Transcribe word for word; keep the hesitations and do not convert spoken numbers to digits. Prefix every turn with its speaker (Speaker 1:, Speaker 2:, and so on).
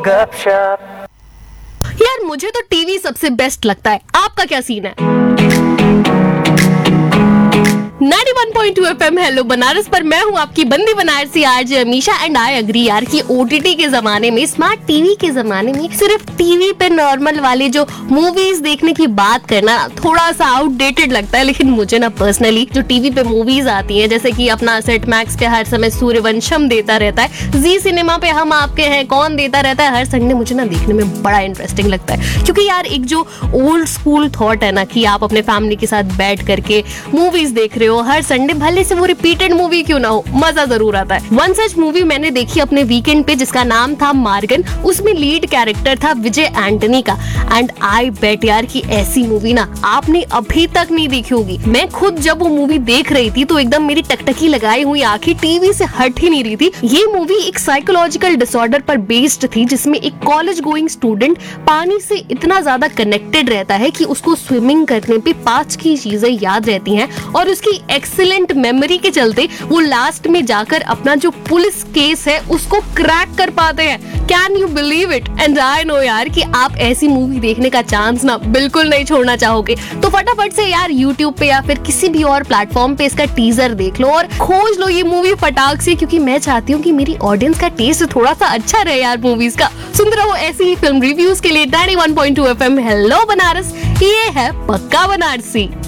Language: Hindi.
Speaker 1: गपशप।
Speaker 2: यार मुझे तो टीवी सबसे बेस्ट लगता है, आपका क्या सीन है? Ninety one point two FM hello Banaras पर मैं हूँ आपकी बंदी Banarasi RJ Amisha and I agree यार कि ओटीटी के जमाने में, स्मार्ट टीवी के जमाने में सिर्फ टीवी पे नॉर्मल वाली जो मूवीज देखने की बात करना थोड़ा सा आउटडेटेड लगता है। लेकिन मुझे ना पर्सनली जो टीवी पे मूवीज आती हैं, जैसे कि अपना सेट मैक्स पे हर समय सूर्यवंशम देता रहता है, जी सिनेमा पे हम आपके हैं कौन देता रहता है हर संडे, मुझे ना देखने में बड़ा इंटरेस्टिंग लगता है। क्योंकि यार एक जो ओल्ड स्कूल थॉट है ना कि आप अपने फैमिली के साथ बैठ करके मूवीज देख रहे हो हर संडे, भले से वो रिपीटेड मूवी क्यों ना हो, मजा जरूर आता है। वन सच मूवी मैंने देखी अपने वीकेंड पे जिसका नाम था मार्गन। उसमें लीड कैरेक्टर था विजय एंटनी का एंड आई बेट यार कि ऐसी मूवी ना आपने अभी तक नहीं देखी होगी। मैं खुद जब वो मूवी देख रही थी तो एकदम मेरी टकटकी लगाई हुई आंखें टीवी से हट ही नहीं रही थी। ये मूवी एक साइकोलॉजिकल डिसऑर्डर पर बेस्ड थी जिसमें एक कॉलेज गोइंग स्टूडेंट पानी से इतना ज्यादा कनेक्टेड रहता है कि उसको स्विमिंग करने पे पांच की चीजें याद रहती हैं और उसकी एक्सीलेंट मेमोरी के चलते वो लास्ट में जाकर अपना जो पुलिस केस है उसको क्रैक कर पाते हैं। Can you believe it? And I know यार कि आप ऐसी मूवी देखने का चांस ना बिल्कुल नहीं छोड़ना चाहोगे। तो फटाफट से यार यूट्यूब पे या फिर किसी भी और प्लेटफॉर्म पे इसका टीजर देख लो और खोज लो ये मूवी फटाक से, क्योंकि मैं चाहती हूँ कि मेरी ऑडियंस का टेस्ट थोड़ा सा अच्छा रहे यार मूवीज का। सुनते रहो ऐसी ही फिल्म रिव्यूज के लिए ninety one point two FM hello Banaras, ये है पक्का बनारसी।